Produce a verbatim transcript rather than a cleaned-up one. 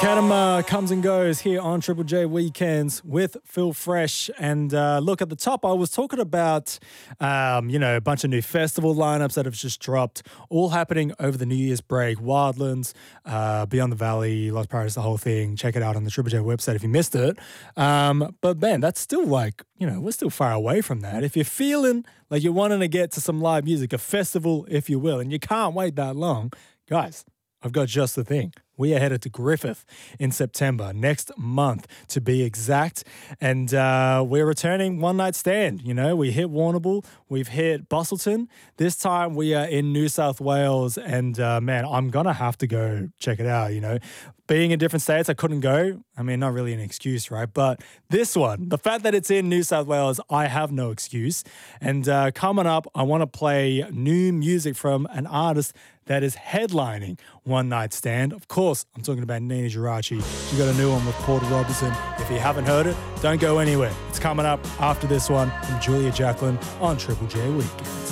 Kenema comes and goes here on Triple J Weekends with Phil Fresh. And uh, look, at the top, I was talking about, um, you know, a bunch of new festival lineups that have just dropped, all happening over the New Year's break. Wildlands, uh, Beyond the Valley, Los Paradise, the whole thing. Check it out on the Triple J website if you missed it. Um, but man, that's still like, you know, we're still far away from that. If you're feeling like you're wanting to get to some live music, a festival, if you will, and you can't wait that long, guys, I've got just the thing. We are headed to Griffith in September, next month to be exact. And uh, we're returning One Night Stand. You know, we hit Warrnambool, we've hit Busselton. This time we are in New South Wales. And uh, man, I'm going to have to go check it out, you know. Being in different states, I couldn't go. I mean, not really an excuse, right? But this one, the fact that it's in New South Wales, I have no excuse. And uh, coming up, I want to play new music from an artist that is headlining One Night Stand. Of course, I'm talking about Nina Geraci. She got a new one with Porter Robinson. If you haven't heard it, don't go anywhere. It's coming up after this one from Julia Jacklin on Triple J Weekend.